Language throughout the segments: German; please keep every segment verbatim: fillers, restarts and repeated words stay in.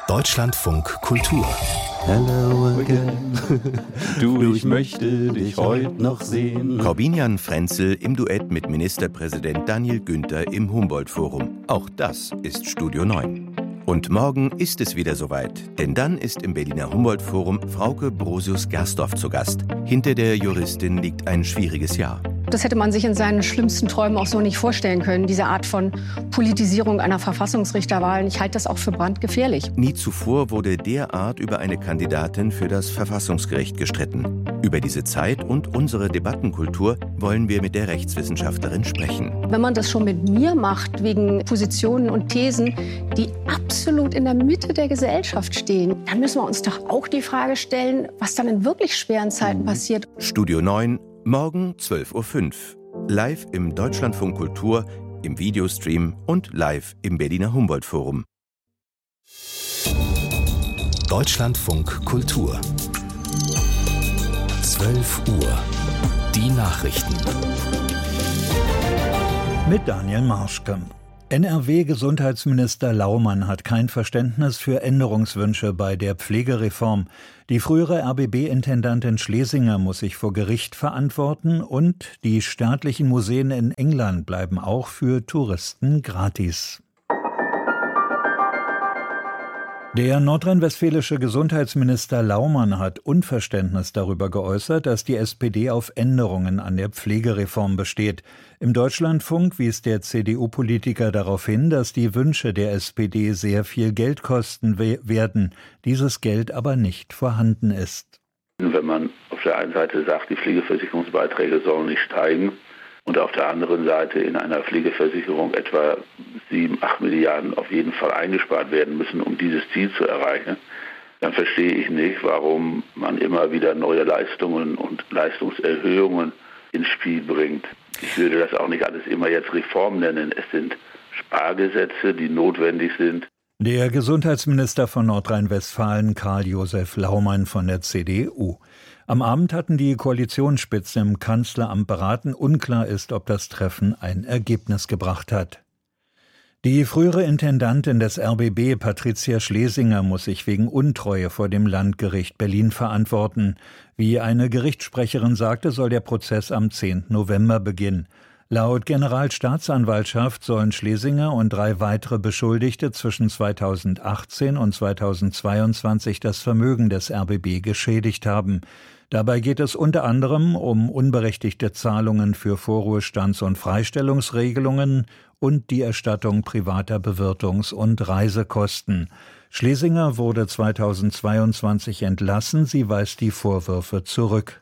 Deutschlandfunk Kultur. Hello again. Du, ich möchte dich heute noch sehen. Corbinian Frenzel im Duett mit Ministerpräsident Daniel Günther im Humboldt-Forum. Auch das ist Studio neun. Und morgen ist es wieder soweit, denn dann ist im Berliner Humboldt-Forum Frauke Brosius-Gersdorf zu Gast. Hinter der Juristin liegt ein schwieriges Jahr. Das hätte man sich in seinen schlimmsten Träumen auch so nicht vorstellen können, diese Art von Politisierung einer Verfassungsrichterwahl. Ich halte das auch für brandgefährlich. Nie zuvor wurde derart über eine Kandidatin für das Verfassungsgericht gestritten. Über diese Zeit und unsere Debattenkultur wollen wir mit der Rechtswissenschaftlerin sprechen. Wenn man das schon mit mir macht, wegen Positionen und Thesen, die absolut in der Mitte der Gesellschaft stehen, dann müssen wir uns doch auch die Frage stellen, was dann in wirklich schweren Zeiten passiert. Studio neun, morgen zwölf Uhr fünf. Live im Deutschlandfunk Kultur, im Videostream und live im Berliner Humboldt-Forum. Deutschlandfunk Kultur. zwölf Uhr. Die Nachrichten. Mit Daniel Marschke. N R W-Gesundheitsminister Laumann hat kein Verständnis für Änderungswünsche bei der Pflegereform. Die frühere R B B-Intendantin Schlesinger muss sich vor Gericht verantworten und die staatlichen Museen in England bleiben auch für Touristen gratis. Der nordrhein-westfälische Gesundheitsminister Laumann hat Unverständnis darüber geäußert, dass die S P D auf Änderungen an der Pflegereform besteht. Im Deutschlandfunk wies der C D U-Politiker darauf hin, dass die Wünsche der S P D sehr viel Geld kosten we- werden, dieses Geld aber nicht vorhanden ist. Wenn man auf der einen Seite sagt, die Pflegeversicherungsbeiträge sollen nicht steigen und auf der anderen Seite in einer Pflegeversicherung etwa sieben, acht Milliarden auf jeden Fall eingespart werden müssen, um dieses Ziel zu erreichen, dann verstehe ich nicht, warum man immer wieder neue Leistungen und Leistungserhöhungen ins Spiel bringt. Ich würde das auch nicht alles immer jetzt Reform nennen. Es sind Spargesetze, die notwendig sind. Der Gesundheitsminister von Nordrhein-Westfalen, Karl-Josef Laumann von der C D U. Am Abend hatten die Koalitionsspitzen im Kanzleramt beraten. Unklar ist, ob das Treffen ein Ergebnis gebracht hat. Die frühere Intendantin des R B B, Patricia Schlesinger, muss sich wegen Untreue vor dem Landgericht Berlin verantworten. Wie eine Gerichtssprecherin sagte, soll der Prozess am zehnten November beginnen. Laut Generalstaatsanwaltschaft sollen Schlesinger und drei weitere Beschuldigte zwischen zweitausendachtzehn und zweitausendzweiundzwanzig das Vermögen des R B B geschädigt haben. Dabei geht es unter anderem um unberechtigte Zahlungen für Vorruhestands- und Freistellungsregelungen und die Erstattung privater Bewirtungs- und Reisekosten. Schlesinger wurde zweitausendzweiundzwanzig entlassen, sie weist die Vorwürfe zurück.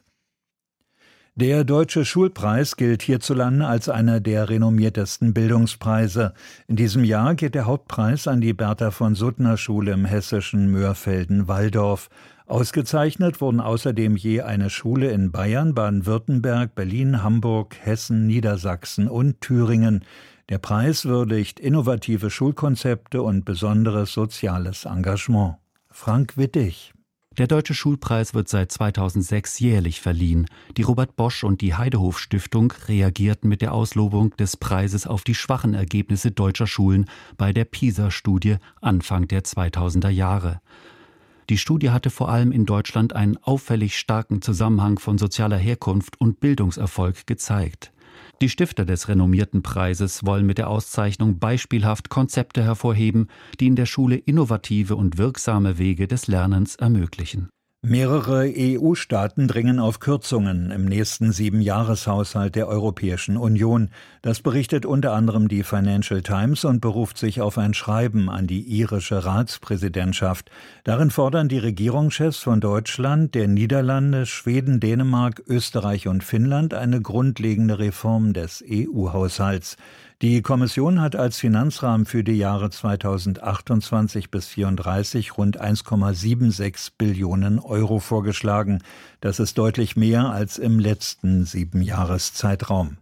Der Deutsche Schulpreis gilt hierzulande als einer der renommiertesten Bildungspreise. In diesem Jahr geht der Hauptpreis an die Bertha-von-Suttner-Schule im hessischen Mörfelden-Walldorf. Ausgezeichnet wurden außerdem je eine Schule in Bayern, Baden-Württemberg, Berlin, Hamburg, Hessen, Niedersachsen und Thüringen. Der Preis würdigt innovative Schulkonzepte und besonderes soziales Engagement. Frank Wittig. Der Deutsche Schulpreis wird seit zweitausendsechs jährlich verliehen. Die Robert Bosch und die Heidehof Stiftung reagierten mit der Auslobung des Preises auf die schwachen Ergebnisse deutscher Schulen bei der PISA-Studie Anfang der zweitausender Jahre. Die Studie hatte vor allem in Deutschland einen auffällig starken Zusammenhang von sozialer Herkunft und Bildungserfolg gezeigt. Die Stifter des renommierten Preises wollen mit der Auszeichnung beispielhaft Konzepte hervorheben, die in der Schule innovative und wirksame Wege des Lernens ermöglichen. Mehrere E U-Staaten dringen auf Kürzungen im nächsten Siebenjahreshaushalt der Europäischen Union. Das berichtet unter anderem die Financial Times und beruft sich auf ein Schreiben an die irische Ratspräsidentschaft. Darin fordern die Regierungschefs von Deutschland, der Niederlande, Schweden, Dänemark, Österreich und Finnland eine grundlegende Reform des E U-Haushalts. Die Kommission hat als Finanzrahmen für die Jahre zweitausendachtundzwanzig bis vierunddreißig rund eins Komma sechsundsiebzig Billionen Euro vorgeschlagen. Das ist deutlich mehr als im letzten Siebenjahreszeitraum.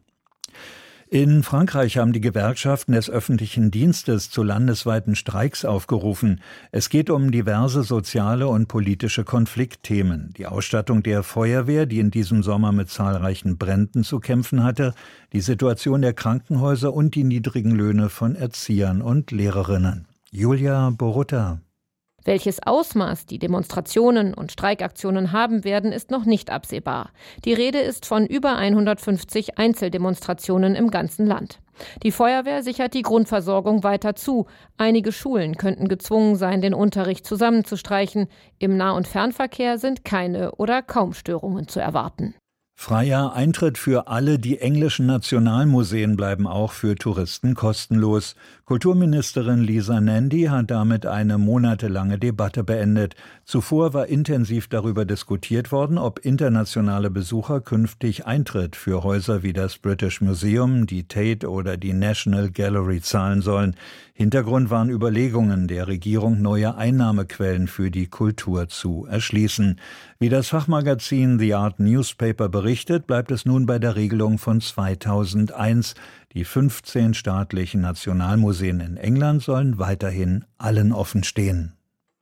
In Frankreich haben die Gewerkschaften des öffentlichen Dienstes zu landesweiten Streiks aufgerufen. Es geht um diverse soziale und politische Konfliktthemen. Die Ausstattung der Feuerwehr, die in diesem Sommer mit zahlreichen Bränden zu kämpfen hatte, die Situation der Krankenhäuser und die niedrigen Löhne von Erziehern und Lehrerinnen. Julia Borutta. Welches Ausmaß die Demonstrationen und Streikaktionen haben werden, ist noch nicht absehbar. Die Rede ist von über hundertfünfzig Einzeldemonstrationen im ganzen Land. Die Feuerwehr sichert die Grundversorgung weiter zu. Einige Schulen könnten gezwungen sein, den Unterricht zusammenzustreichen. Im Nah- und Fernverkehr sind keine oder kaum Störungen zu erwarten. Freier Eintritt für alle. Die englischen Nationalmuseen bleiben auch für Touristen kostenlos. Kulturministerin Lisa Nandy hat damit eine monatelange Debatte beendet. Zuvor war intensiv darüber diskutiert worden, ob internationale Besucher künftig Eintritt für Häuser wie das British Museum, die Tate oder die National Gallery zahlen sollen. Hintergrund waren Überlegungen der Regierung, neue Einnahmequellen für die Kultur zu erschließen. Wie das Fachmagazin The Art Newspaper berichtet, bleibt es nun bei der Regelung von zweitausendeins. Die fünfzehn staatlichen Nationalmuseen in England sollen weiterhin allen offen stehen.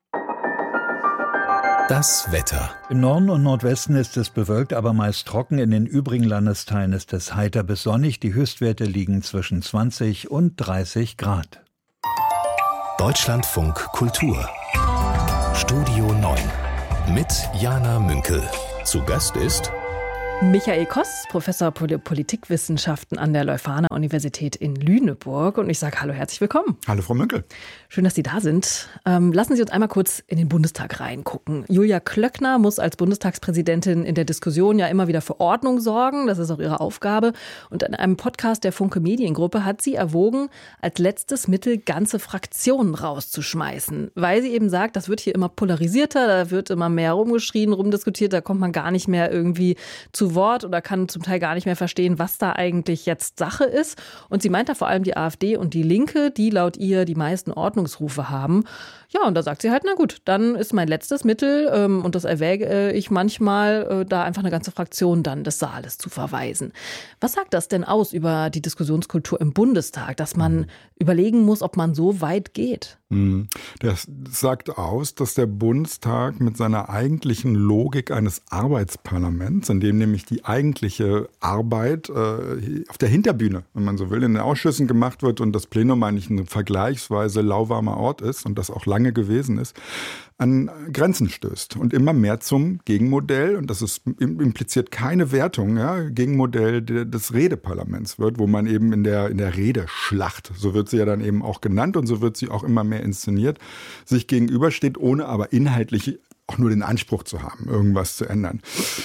Das Wetter. Im Norden und Nordwesten ist es bewölkt, aber meist trocken. In den übrigen Landesteilen ist es heiter bis sonnig. Die Höchstwerte liegen zwischen zwanzig und dreißig Grad. Deutschlandfunk Kultur. Studio neun. Mit Jana Münkel. Zu Gast ist Michael Koss, Professor Politikwissenschaften an der Leuphana-Universität in Lüneburg. Und ich sage hallo, herzlich willkommen. Hallo, Frau Münkel. Schön, dass Sie da sind. Ähm, lassen Sie uns einmal kurz in den Bundestag reingucken. Julia Klöckner muss als Bundestagspräsidentin in der Diskussion ja immer wieder für Ordnung sorgen. Das ist auch ihre Aufgabe. Und in einem Podcast der Funke Mediengruppe hat sie erwogen, als letztes Mittel ganze Fraktionen rauszuschmeißen. Weil sie eben sagt, das wird hier immer polarisierter, da wird immer mehr rumgeschrien, rumdiskutiert, da kommt man gar nicht mehr irgendwie zu Wort oder kann zum Teil gar nicht mehr verstehen, was da eigentlich jetzt Sache ist. Und sie meint da vor allem die AfD und die Linke, die laut ihr die meisten Ordnungsrufe haben. Ja, und da sagt sie halt, na gut, dann ist mein letztes Mittel, ähm, und das erwäge äh, ich manchmal, äh, da einfach eine ganze Fraktion dann des Saales zu verweisen. Was sagt das denn aus über die Diskussionskultur im Bundestag, dass man überlegen muss, ob man so weit geht? Das sagt aus, dass der Bundestag mit seiner eigentlichen Logik eines Arbeitsparlaments, in dem nämlich die eigentliche Arbeit äh, auf der Hinterbühne, wenn man so will, in den Ausschüssen gemacht wird und das Plenum eigentlich ein vergleichsweise lauwarmer Ort ist und das auch lange gewesen ist, an Grenzen stößt und immer mehr zum Gegenmodell, und das ist, impliziert keine Wertung, ja, Gegenmodell des Redeparlaments wird, wo man eben in der, in der Redeschlacht, so wird sie ja dann eben auch genannt und so wird sie auch immer mehr inszeniert, sich gegenübersteht, ohne aber inhaltlich auch nur den Anspruch zu haben, irgendwas zu ändern.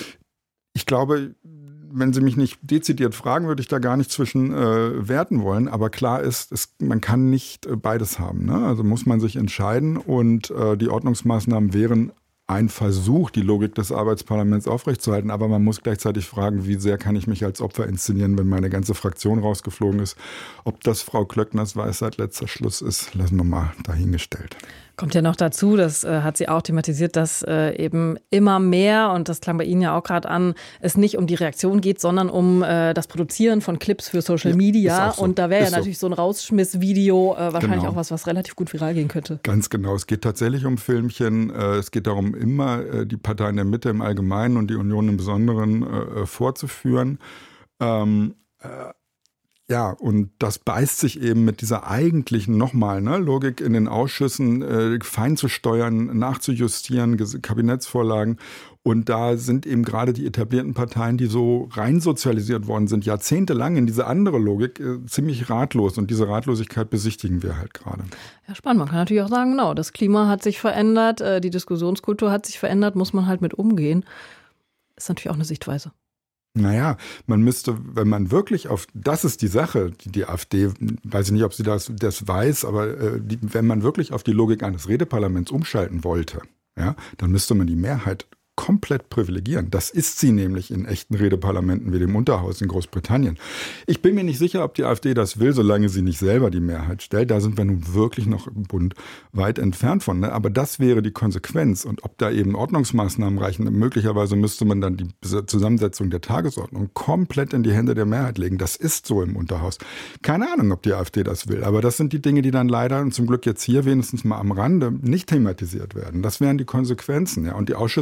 Ich glaube, wenn Sie mich nicht dezidiert fragen, würde ich da gar nicht zwischen äh, werten wollen. Aber klar ist, es, man kann nicht äh, beides haben. Ne? Also muss man sich entscheiden. Und äh, die Ordnungsmaßnahmen wären ein Versuch, die Logik des Arbeitsparlaments aufrechtzuerhalten. Aber man muss gleichzeitig fragen, wie sehr kann ich mich als Opfer inszenieren, wenn meine ganze Fraktion rausgeflogen ist. Ob das Frau Klöckners Weisheit letzter Schluss ist, lassen wir mal dahingestellt. Kommt ja noch dazu, das äh, hat sie auch thematisiert, dass äh, eben immer mehr, und das klang bei Ihnen ja auch gerade an, es nicht um die Reaktion geht, sondern um äh, das Produzieren von Clips für Social ja, Media. So. Und da wäre ja so. natürlich so ein Rausschmiss-Video äh, wahrscheinlich genau. auch was, was relativ gut viral gehen könnte. Ganz genau. Es geht tatsächlich um Filmchen. Äh, es geht darum, immer äh, die Parteien der Mitte im Allgemeinen und die Union im Besonderen äh, vorzuführen. Ähm, äh, Ja, und das beißt sich eben mit dieser eigentlichen nochmal ne, Logik in den Ausschüssen, äh, fein zu steuern, nachzujustieren, Kabinettsvorlagen. Und da sind eben gerade die etablierten Parteien, die so rein sozialisiert worden sind, jahrzehntelang in diese andere Logik, äh, ziemlich ratlos. Und diese Ratlosigkeit besichtigen wir halt gerade. Ja, spannend. Man kann natürlich auch sagen, genau, das Klima hat sich verändert, äh, die Diskussionskultur hat sich verändert, muss man halt mit umgehen. Ist natürlich auch eine Sichtweise. Naja, man müsste, wenn man wirklich auf, das ist die Sache, die, die AfD, weiß ich nicht, ob sie das, das weiß, aber äh, die, wenn man wirklich auf die Logik eines Redeparlaments umschalten wollte, ja, dann müsste man die Mehrheit komplett privilegieren. Das ist sie nämlich in echten Redeparlamenten wie dem Unterhaus in Großbritannien. Ich bin mir nicht sicher, ob die AfD das will, solange sie nicht selber die Mehrheit stellt. Da sind wir nun wirklich noch im Bund weit entfernt von. Ne? Aber das wäre die Konsequenz. Und ob da eben Ordnungsmaßnahmen reichen, möglicherweise müsste man dann die Zusammensetzung der Tagesordnung komplett in die Hände der Mehrheit legen. Das ist so im Unterhaus. Keine Ahnung, ob die AfD das will. Aber das sind die Dinge, die dann leider und zum Glück jetzt hier wenigstens mal am Rande nicht thematisiert werden. Das wären die Konsequenzen. Ja? Und die Ausschüsse spielen eine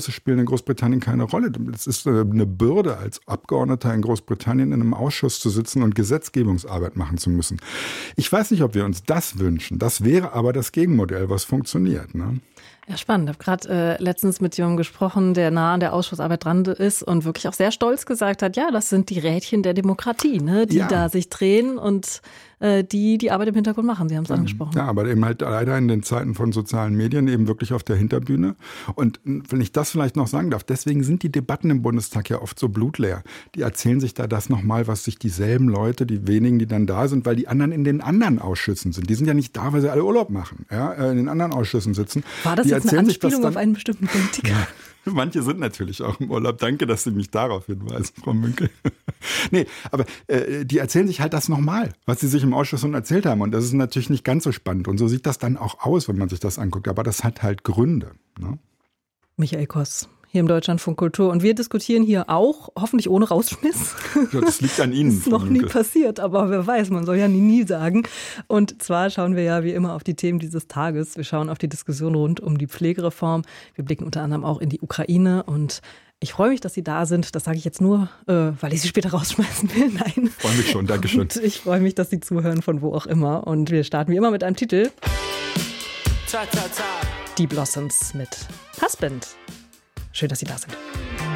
in Großbritannien keine Rolle. Es ist eine Bürde, als Abgeordneter in Großbritannien in einem Ausschuss zu sitzen und Gesetzgebungsarbeit machen zu müssen. Ich weiß nicht, ob wir uns das wünschen. Das wäre aber das Gegenmodell, was funktioniert, ne? Ja, spannend. Ich habe gerade äh, letztens mit jemandem gesprochen, der nah an der Ausschussarbeit dran ist und wirklich auch sehr stolz gesagt hat, ja, das sind die Rädchen der Demokratie, ne, die ja. da sich drehen und äh, die die Arbeit im Hintergrund machen. Sie haben es ja. angesprochen. Ja, aber eben halt leider in den Zeiten von sozialen Medien eben wirklich auf der Hinterbühne. Und wenn ich das vielleicht noch sagen darf, deswegen sind die Debatten im Bundestag ja oft so blutleer. Die erzählen sich da das nochmal, was sich dieselben Leute, die wenigen, die dann da sind, weil die anderen in den anderen Ausschüssen sind. Die sind ja nicht da, weil sie alle Urlaub machen, ja, in den anderen Ausschüssen sitzen. War das die jetzt eine Anspielung auf einen bestimmten Politiker? Ja, manche sind natürlich auch im Urlaub. Danke, dass Sie mich darauf hinweisen, Frau Münkel. Nee, aber äh, die erzählen sich halt das nochmal, was sie sich im Ausschuss schon erzählt haben. Und das ist natürlich nicht ganz so spannend. Und so sieht das dann auch aus, wenn man sich das anguckt. Aber das hat halt Gründe. Ne? Michael Koss, hier im Deutschlandfunk Kultur. Und wir diskutieren hier auch, hoffentlich ohne Rausschmiss. Ja, das liegt an Ihnen. Das ist noch nie passiert, aber wer weiß, man soll ja nie, nie sagen. Und zwar schauen wir ja wie immer auf die Themen dieses Tages. Wir schauen auf die Diskussion rund um die Pflegereform. Wir blicken unter anderem auch in die Ukraine. Und ich freue mich, dass Sie da sind. Das sage ich jetzt nur, äh, weil ich Sie später rausschmeißen will. Nein. Ich freue mich schon, danke schön. Und ich freue mich, dass Sie zuhören, von wo auch immer. Und wir starten wie immer mit einem Titel. Ta, ta, ta. Die Blossoms mit Husband. Schön, dass Sie da sind.